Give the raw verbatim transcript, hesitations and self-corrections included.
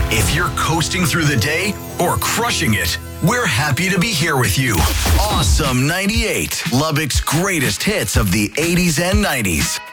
If you're coasting through the day or crushing it, we're happy to be here with you. Awesome ninety-eight, Lubbock's greatest hits of the eighties and nineties.